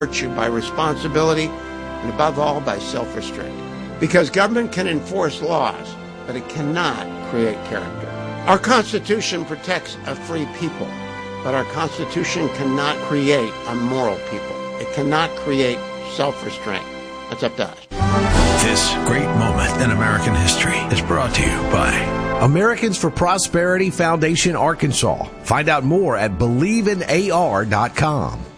virtue by responsibility, and above all, by self-restraint. Because government can enforce laws, but it cannot create character. Our Constitution protects a free people, but our Constitution cannot create a moral people. It cannot create self-restraint. That's up to us. This great moment in American history is brought to you by Americans for Prosperity Foundation, Arkansas. Find out more at believeInar.com.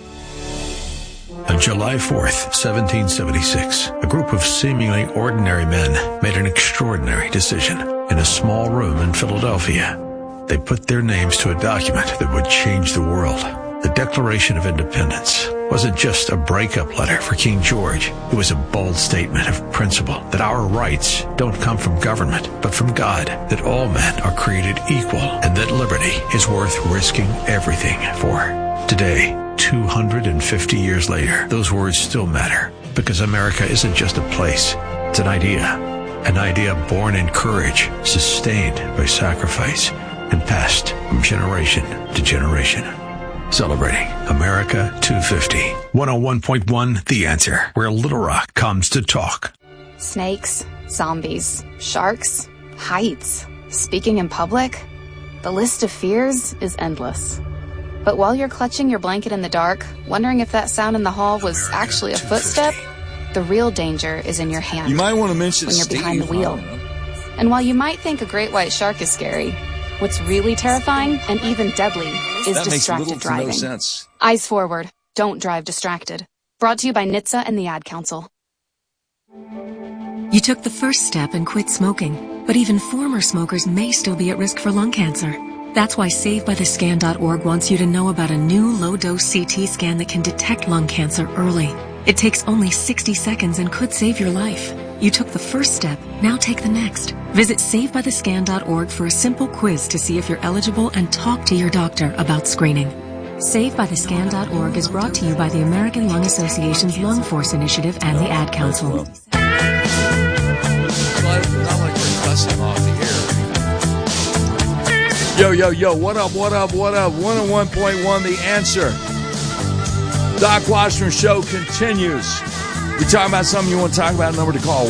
On July 4th, 1776, a group of seemingly ordinary men made an extraordinary decision in a small room in Philadelphia. They put their names to a document that would change the world. The Declaration of Independence wasn't just a breakup letter for King George. It was a bold statement of principle that our rights don't come from government, but from God, that all men are created equal, and that liberty is worth risking everything for. Today, 250 years later, those words still matter, because America isn't just a place, it's an idea born in courage, sustained by sacrifice, and passed from generation to generation. Celebrating America 250. 101.1 The Answer, where Little Rock comes to talk. Snakes, zombies, sharks, heights, speaking in public. The list of fears is endless. But while you're clutching your blanket in the dark, wondering if that sound in the hall was actually a footstep, the real danger is in your hand. You might want to mention when you're behind the wheel. And while you might think a great white shark is scary, what's really terrifying and even deadly is distracted driving. No sense. Eyes forward. Don't drive distracted. Brought to you by NHTSA and the Ad Council. You took the first step and quit smoking, but even former smokers may still be at risk for lung cancer. That's why SaveByTheScan.org wants you to know about a new low-dose CT scan that can detect lung cancer early. It takes only 60 seconds and could save your life. You took the first step, now take the next. Visit SaveByTheScan.org for a simple quiz to see if you're eligible and talk to your doctor about screening. SaveByTheScan.org is brought to you by the American Lung Association's Lung Force Initiative and the Ad Council. Not like we're cussing off the air. Yo, what up? 101.1 The Answer. Doc Washburn Show continues. We're talking about something you want to talk about, number to call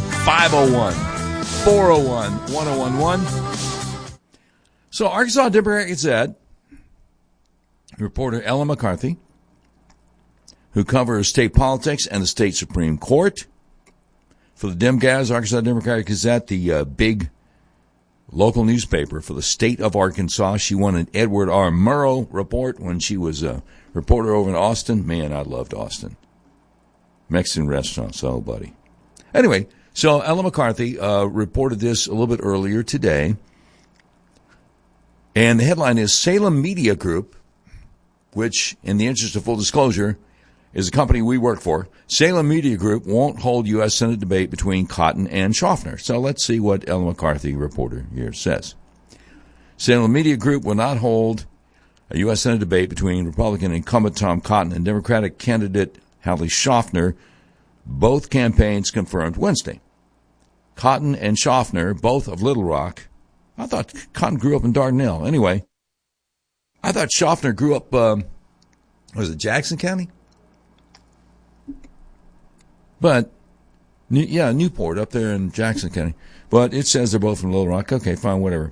501-401-1011. So Arkansas Democrat Gazette reporter Ellen McCarthy, who covers state politics and the state Supreme Court for the Demgaz, Arkansas Democratic Gazette, the big local newspaper for the state of Arkansas. She won an Edward R. Murrow report when she was a reporter over in Austin. Man, I loved Austin. Mexican restaurants, oh, buddy. Anyway, so Ellen McCarthy reported this a little bit earlier today. And the headline is Salem Media Group, which, in the interest of full disclosure, is a company we work for. Salem Media Group won't hold U.S. Senate debate between Cotton and Schaffner. So let's see what Ellen McCarthy, reporter here, says. Salem Media Group will not hold a U.S. Senate debate between Republican incumbent Tom Cotton and Democratic candidate Hallie Schaffner, both campaigns confirmed Wednesday. Cotton and Schaffner, both of Little Rock. I thought Cotton grew up in Dardanelle. Anyway, I thought Schaffner grew up, was it Jackson County? But, yeah, Newport up there in Jackson County. But it says they're both from Little Rock. Okay, fine, whatever.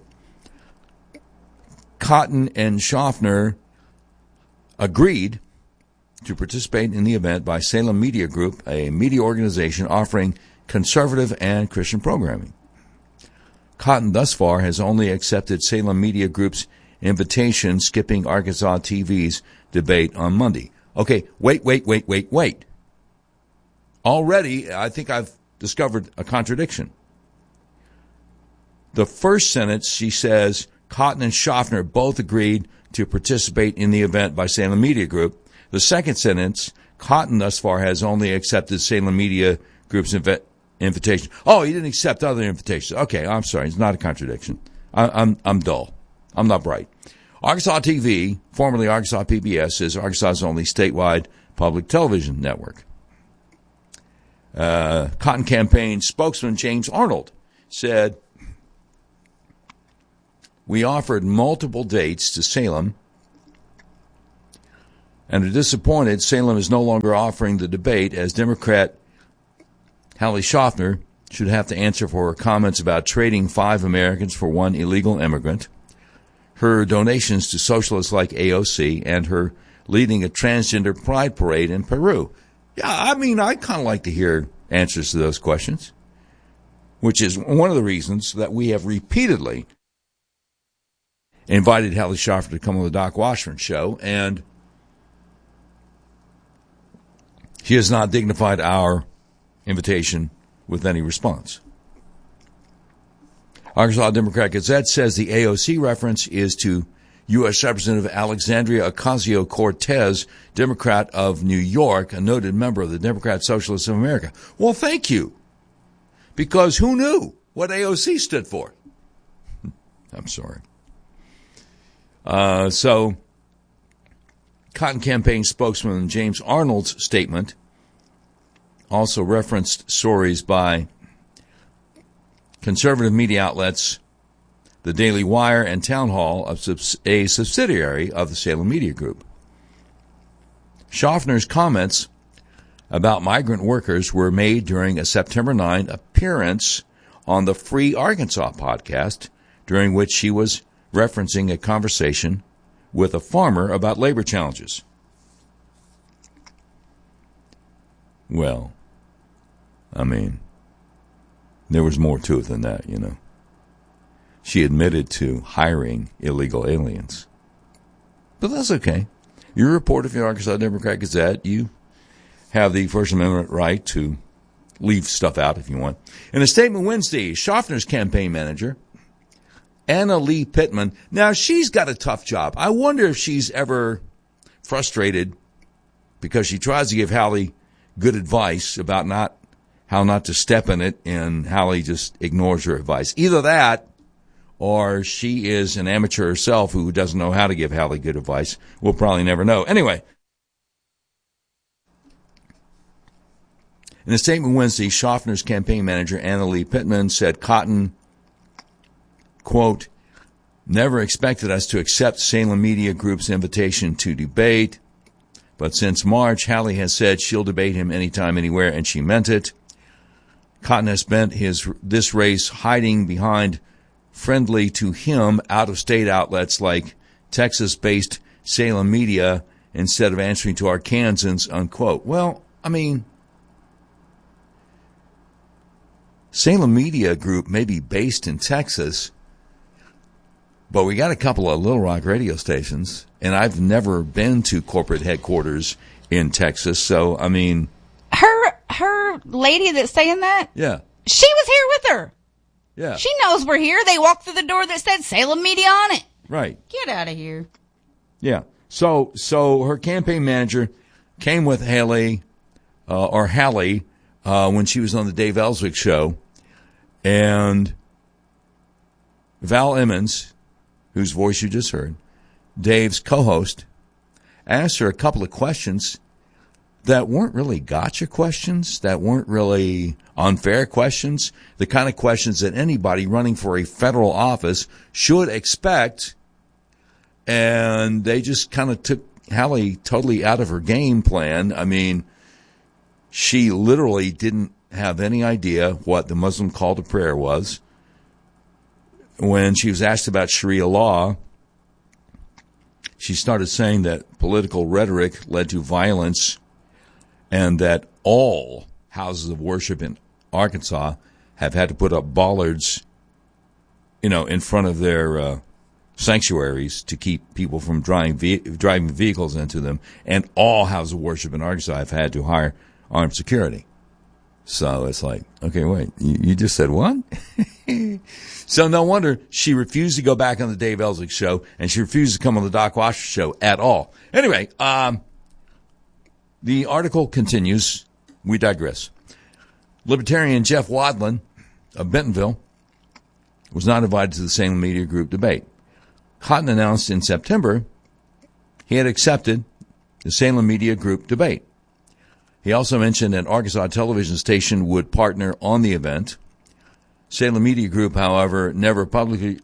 Cotton and Schaffner agreed to participate in the event by Salem Media Group, a media organization offering conservative and Christian programming. Cotton thus far has only accepted Salem Media Group's invitation, skipping Arkansas TV's debate on Monday. Okay, wait. Already, I think I've discovered a contradiction. The first sentence, she says, Cotton and Schaffner both agreed to participate in the event by Salem Media Group. The second sentence, Cotton thus far has only accepted Salem Media Group's invitation. Oh, he didn't accept other invitations. Okay, I'm sorry. It's not a contradiction. I'm dull. I'm not bright. Arkansas TV, formerly Arkansas PBS, is Arkansas's only statewide public television network. Cotton campaign spokesman James Arnold said, "We offered multiple dates to Salem and are disappointed Salem is no longer offering the debate, as Democrat Hallie Schaffner should have to answer for her comments about trading 5 Americans for 1 illegal immigrant, her donations to socialists like AOC, and her leading a transgender pride parade in Peru. Yeah, I mean, I'd kind of like to hear answers to those questions, which is one of the reasons that we have repeatedly invited Hallie Schaffner to come on the Doc Washburn Show, and she has not dignified our invitation with any response. Arkansas Democrat Gazette says the AOC reference is to U.S. Representative Alexandria Ocasio-Cortez, Democrat of New York, a noted member of the Democrat Socialists of America. Well, thank you. Because who knew what AOC stood for? I'm sorry. So, Cotton Campaign spokesman James Arnold's statement also referenced stories by conservative media outlets, the Daily Wire and Town Hall, a subsidiary of the Salem Media Group. Schaffner's comments about migrant workers were made during a September 9 appearance on the Free Arkansas podcast, during which she was referencing a conversation with a farmer about labor challenges. Well, I mean, there was more to it than that, you know. She admitted to hiring illegal aliens. But that's okay. You're a reporter for the Arkansas Democrat Gazette. You have the First Amendment right to leave stuff out if you want. In a statement Wednesday, Schaffner's campaign manager, Anna Lee Pittman, now she's got a tough job. I wonder if she's ever frustrated because she tries to give Hallie good advice about how not to step in it, and Hallie just ignores her advice. Either that, or she is an amateur herself who doesn't know how to give Hallie good advice. We'll probably never know. Anyway, in a statement Wednesday, Schaffner's campaign manager, Anna Lee Pittman, said Cotton, quote, never expected us to accept Salem Media Group's invitation to debate, but since March, Hallie has said she'll debate him anytime, anywhere, and she meant it. Cotton has spent this race hiding behind friendly to him out-of-state outlets like Texas-based Salem Media instead of answering to Arkansans, unquote. Well, I mean, Salem Media Group may be based in Texas, but we got a couple of Little Rock radio stations, and I've never been to corporate headquarters in Texas, so, I mean... Her lady that's saying that? Yeah. She was here with her. Yeah. She knows we're here. They walked through the door that said Salem Media on it. Right. Get out of here. Yeah. So her campaign manager came with Hallie, when she was on the Dave Ellswick show, and Val Emmons, whose voice you just heard, Dave's co-host, asked her a couple of questions that weren't really gotcha questions, that weren't really unfair questions, the kind of questions that anybody running for a federal office should expect, and they just kind of took Hallie totally out of her game plan. I mean, she literally didn't have any idea what the Muslim call to prayer was. When she was asked about Sharia law, she started saying that political rhetoric led to violence and that all houses of worship in Arkansas have had to put up bollards, in front of their sanctuaries to keep people from driving vehicles into them. And all houses of worship in Arkansas have had to hire armed security. So it's like, okay, wait, you just said what? So no wonder she refused to go back on the Dave Ellswick show, and she refused to come on the Doc Washburn show at all. Anyway, the article continues. We digress. Libertarian Jeff Wadlin of Bentonville was not invited to the Salem Media Group debate. Cotton announced in September he had accepted the Salem Media Group debate. He also mentioned an Arkansas television station would partner on the event. Salem Media Group, however, never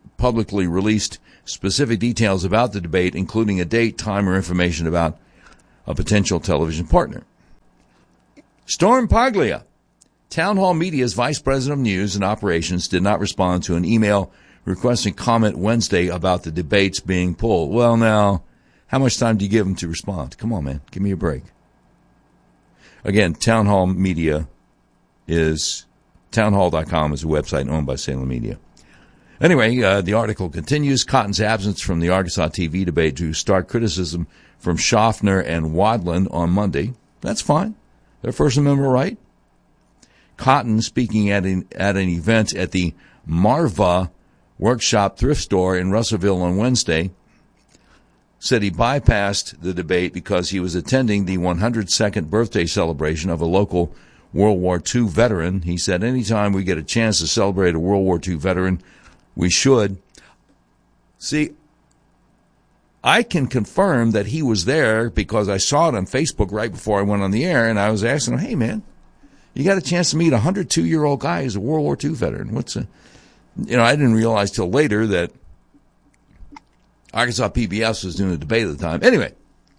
publicly released specific details about the debate, including a date, time, or information about a potential television partner. Storm Paglia, Town Hall Media's Vice President of News and Operations, did not respond to an email requesting comment Wednesday about the debates being pulled. Well, now, how much time do you give them to respond? Come on, man. Give me a break. Again, Town Hall Media is, townhall.com is a website owned by Salem Media. Anyway, the article continues. Cotton's absence from the Arkansas TV debate drew stark criticism from Schaffner and Wadland on Monday. That's fine. Their First Amendment right. Cotton, speaking at an event at the Marva Workshop Thrift Store in Russellville on Wednesday, said he bypassed the debate because he was attending the 102nd birthday celebration of a local World War II veteran. He said, anytime we get a chance to celebrate a World War II veteran, we should. See, I can confirm that he was there because I saw it on Facebook right before I went on the air, and I was asking him, hey, man, you got a chance to meet a 102-year-old guy who's a World War II veteran. I didn't realize till later that Arkansas PBS was doing a debate at the time. Anyway,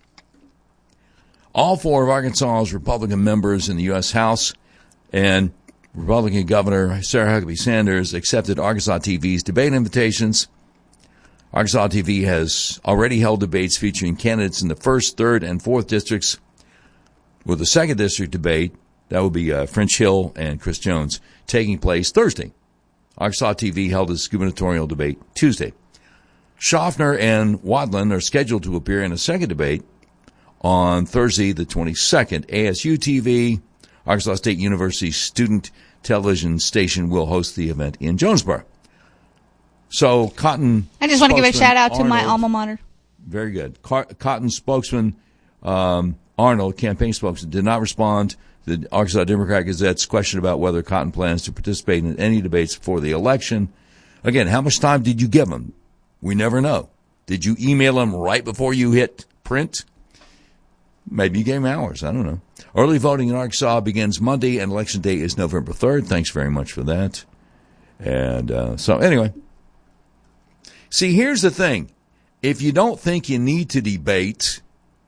all four of Arkansas's Republican members in the U.S. House and Republican Governor Sarah Huckabee Sanders accepted Arkansas TV's debate invitations. Arkansas TV has already held debates featuring candidates in the 1st, 3rd, and 4th districts, with the 2nd district debate, that would be French Hill and Chris Jones, taking place Thursday. Arkansas TV held its gubernatorial debate Tuesday. Schaffner and Wadland are scheduled to appear in a second debate on Thursday the 22nd. ASU TV, Arkansas State University's student television station, will host the event in Jonesboro. So Cotton... I just want to give a shout out to my alma mater. Very good. Cotton spokesman Arnold, campaign spokesman, did not respond to the Arkansas Democrat Gazette's question about whether Cotton plans to participate in any debates before the election. Again, how much time did you give him? We never know. Did you email him right before you hit print? Maybe you gave him hours. I don't know. Early voting in Arkansas begins Monday, and Election Day is November 3rd. Thanks very much for that. And so anyway. See, here's the thing. If you don't think you need to debate,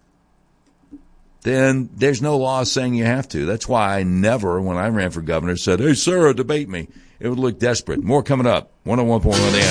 then there's no law saying you have to. That's why I never, when I ran for governor, said, hey, Sarah, debate me. It would look desperate. More coming up. 101.1 AM.